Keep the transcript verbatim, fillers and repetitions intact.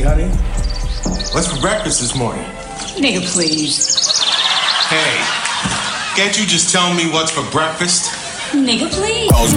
honey. What's for breakfast this morning? Nigga, please. Hey, can't you just tell me what's for breakfast? Nigga, please.